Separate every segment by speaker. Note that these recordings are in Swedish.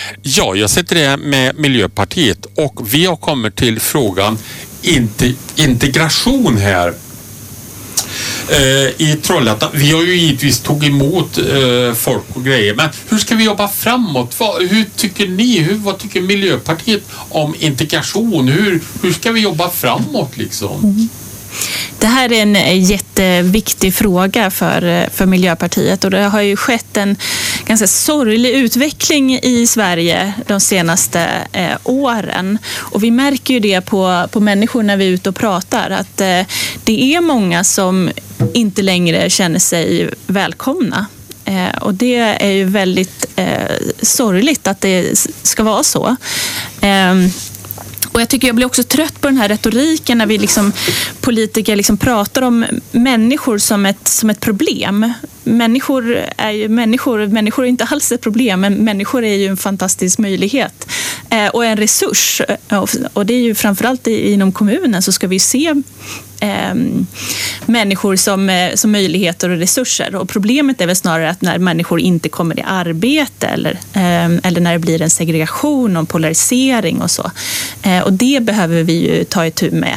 Speaker 1: Ja, jag sitter där med Miljöpartiet och vi har kommit till frågan integration här. I Trollhättan. Vi har ju givetvis tagit emot folk och grejer, men hur ska vi jobba framåt? Hur tycker ni? Vad tycker Miljöpartiet om integration? Hur ska vi jobba framåt liksom?
Speaker 2: Mm. Det här är en jätteviktig fråga för Miljöpartiet och det har ju skett en ganska sorglig utveckling i Sverige de senaste åren. Och vi märker ju det på människor när vi är ute och pratar att det är många som inte längre känner sig välkomna. Och det är ju väldigt sorgligt att det ska vara så. Och jag tycker jag blir också trött på den här retoriken när vi politiker pratar om människor som ett problem. Människor är ju människor är inte alls ett problem, men människor är ju en fantastisk möjlighet och en resurs. Och det är ju framförallt inom kommunen så ska vi se människor som möjligheter och resurser. Och problemet är väl snarare att när människor inte kommer i arbete eller när det blir en segregation och polarisering och så. Och det behöver vi ju ta itu med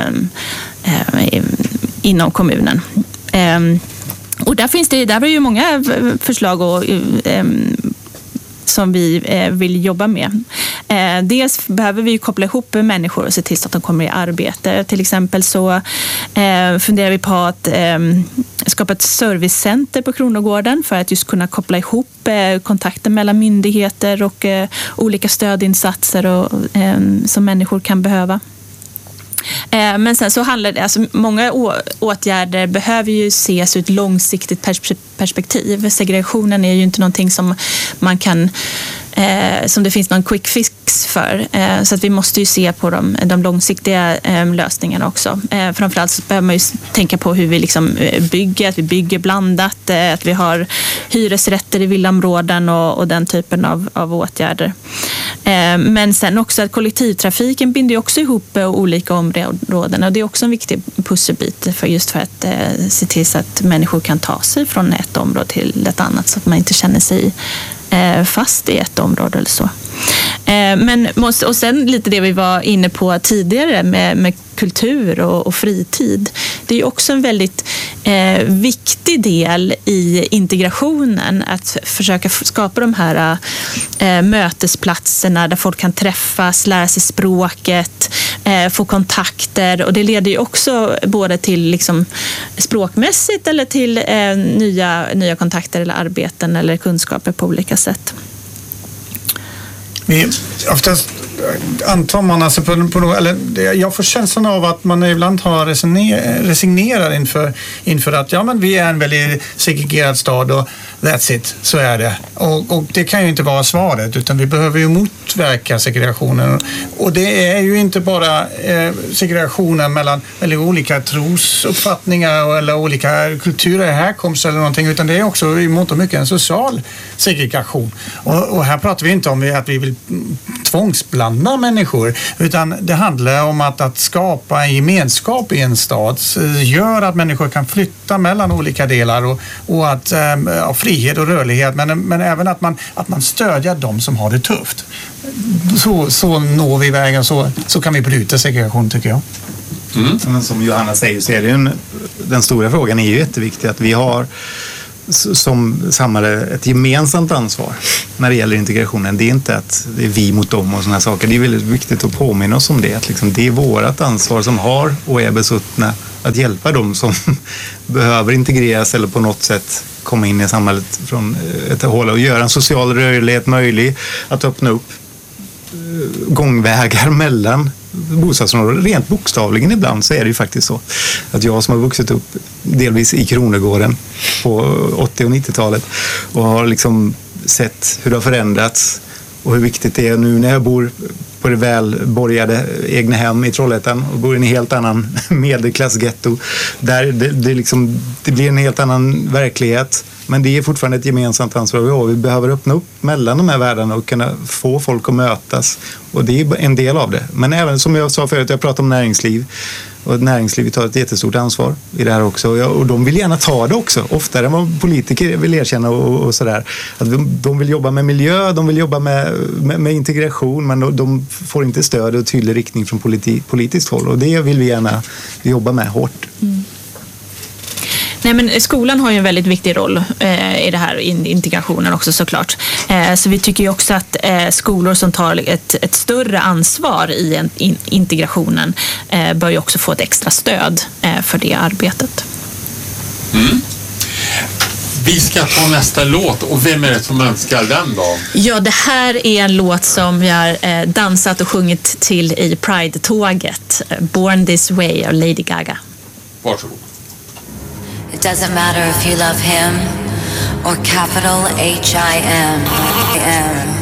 Speaker 2: inom kommunen. Och där var ju många förslag som vi vill jobba med. Dels behöver vi koppla ihop människor och se till så att de kommer i arbete. Till exempel så funderar vi på att skapa ett servicecenter på Kronogården för att just kunna koppla ihop kontakten mellan myndigheter och olika stödinsatser som människor kan behöva. Men sen så handlar det, många åtgärder behöver ju ses ur ett långsiktigt perspektiv. Segregationen är ju inte någonting som man kan som det finns någon quick fix för. Så att vi måste ju se på de långsiktiga lösningarna också. Framförallt så behöver man ju tänka på hur vi bygger, att vi bygger blandat, att vi har hyresrätter i villaområden och den typen av åtärder. Men sen också att kollektivtrafiken binder också ihop olika områden och det är också en viktig pusselbit för att se till så att människor kan ta sig från ett område till ett annat så att man inte känner sig fast i ett område eller så. Och sen lite det vi var inne på tidigare med kultur och fritid. Det är också en väldigt viktig del i integrationen att försöka skapa de här mötesplatserna där folk kan träffas, lära sig språket, få kontakter och det leder ju också både till språkmässigt eller till nya kontakter eller arbeten eller kunskaper på olika sätt.
Speaker 3: Oftast antar man jag får känslan av att man ibland har resignerat inför att men vi är en väldigt segregerad stad och that's it, så är det. Och det kan ju inte vara svaret utan vi behöver ju motverka segregationen och det är ju inte bara segregationen mellan olika trosuppfattningar eller olika kulturer, härkomst eller någonting utan det är också i mångt och mycket en social segregation. Och här pratar vi inte om att vi vill tvångsblanda människor utan det handlar om att skapa en gemenskap i en stad gör att människor kan flytta mellan olika delar och att frihet och rörlighet men även att man stödjer de som har det tufft. Så når vi vägen så kan vi bryta segregation tycker jag.
Speaker 4: Men som Johanna säger så är det den stora frågan är ju jätteviktig att vi har som samhälle ett gemensamt ansvar när det gäller integrationen. Det är inte att det är vi mot dem och sådana saker. Det är väldigt viktigt att påminna oss om det. Att det är vårt ansvar som har och är besuttna att hjälpa dem som behöver integreras eller på något sätt komma in i samhället från ett håll och göra en social rörlighet möjlig. Att öppna upp gångvägar mellan bostadsområden. Rent bokstavligen ibland så är det ju faktiskt så att jag som har vuxit upp delvis i Kronogården på 80- och 90-talet och har sett hur det har förändrats och hur viktigt det är nu när jag bor på det välborgade egna hem i Trollhättan och bor i en helt annan medelklassgetto där det blir en helt annan verklighet Men det är fortfarande ett gemensamt ansvar. Vi behöver öppna upp mellan de här världarna och kunna få folk att mötas. Och det är en del av det. Men även som jag sa förut, jag pratade om näringsliv. Och näringslivet tar ett jättestort ansvar i det här också. Och de vill gärna ta det också. Oftare än vad politiker vill erkänna och sådär. Att de vill jobba med miljö, de vill jobba med integration. Men de får inte stöd och tydlig riktning från politiskt håll. Och det vill vi gärna jobba med hårt. Mm.
Speaker 2: Nej, men skolan har ju en väldigt viktig roll i det här integrationen också såklart. Så vi tycker ju också att skolor som tar ett större ansvar i integrationen bör ju också få ett extra stöd för det arbetet.
Speaker 1: Mm. Vi ska ta nästa låt, och vem är det som önskar den då?
Speaker 2: Ja, det här är en låt som vi har dansat och sjungit till i Pride-tåget. Born This Way av Lady Gaga.
Speaker 1: Varsågod.
Speaker 5: It doesn't matter if you love him or capital H-I-M.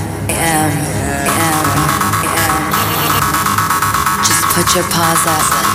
Speaker 5: Just put your paws up.